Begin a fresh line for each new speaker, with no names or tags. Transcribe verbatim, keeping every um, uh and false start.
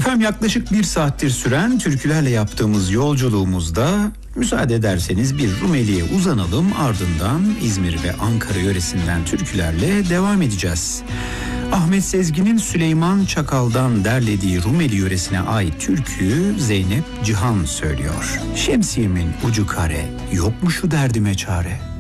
Efendim, yaklaşık bir saattir süren türkülerle yaptığımız yolculuğumuzda müsaade ederseniz bir Rumeli'ye uzanalım, ardından İzmir ve Ankara yöresinden türkülerle devam edeceğiz. Ahmet Sezgin'in Süleyman Çakal'dan derlediği Rumeli yöresine ait türküyü Zeynep Cihan söylüyor. Şemsiyemin ucu kare, yok mu şu derdime çare?